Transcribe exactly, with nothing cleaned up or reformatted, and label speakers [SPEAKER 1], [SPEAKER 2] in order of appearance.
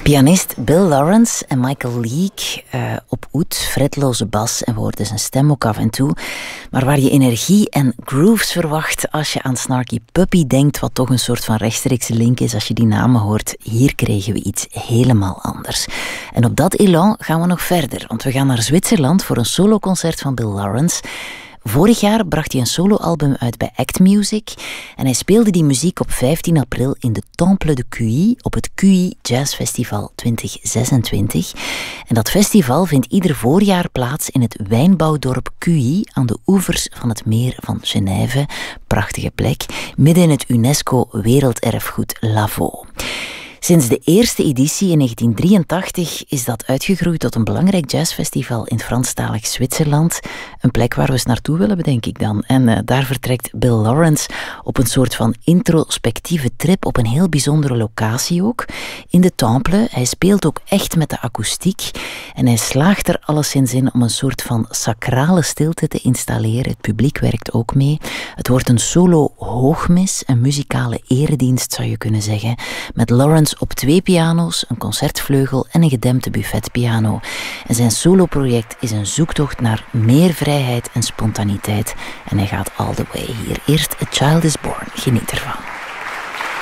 [SPEAKER 1] Pianist Bill Lawrence en Michael Leake uh, op oud, fretloze bas en we hoorden zijn stem ook af en toe. Maar waar je energie en grooves verwacht als je aan Snarky Puppy denkt, wat toch een soort van rechtstreekse link is als je die namen hoort, hier kregen we iets helemaal anders. En op dat elan gaan we nog verder, want we gaan naar Zwitserland voor een soloconcert van Bill Lawrence. Vorig jaar bracht hij een soloalbum uit bij Act Music en hij speelde die muziek op vijftien april in de Temple de Q I op het Q I Jazz Festival twintig zesentwintig. En dat festival vindt ieder voorjaar plaats in het wijnbouwdorp Q I aan de oevers van het meer van Genève. Prachtige plek, midden in het UNESCO Werelderfgoed Lavaux. Sinds de eerste editie in negentien drieëntachtig is dat uitgegroeid tot een belangrijk jazzfestival in Franstalig Zwitserland. Een plek waar we eens naartoe willen, bedenk ik dan. En uh, daar vertrekt Bill Lawrence op een soort van introspectieve trip op een heel bijzondere locatie ook. In de Temple. Hij speelt ook echt met de akoestiek. En hij slaagt er alleszins in om een soort van sacrale stilte te installeren. Het publiek werkt ook mee. Het wordt een solo hoogmis, een muzikale eredienst zou je kunnen zeggen. Met Lawrence op twee piano's, een concertvleugel en een gedempte buffetpiano. En zijn soloproject is een zoektocht naar meer vrijheid en spontaniteit. En hij gaat all the way hier. Eerst A Child is Born. Geniet ervan.